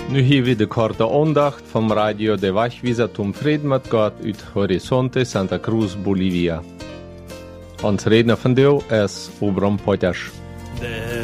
Nu hier wir die korte Andacht vom Radio der Wachwieser zum Frieden mit Gott uit Horizonte Santa Cruz, Bolivia. Ons redner vandaag is Obram Potjas.